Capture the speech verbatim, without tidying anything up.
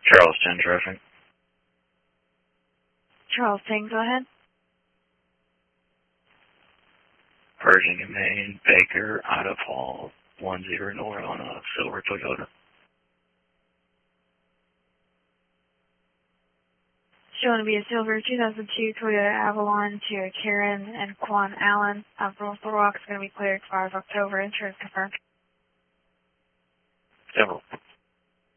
Charles ten traffic. Charles ten, go ahead. Virginia, Maine, Baker, Idaho Falls, one zero north on a silver Toyota. Showing to be a silver two thousand two Toyota Avalon to Karen and Quan Allen. Uh, Roseland Rock is going to be cleared five October. Insurance confirmed. Several.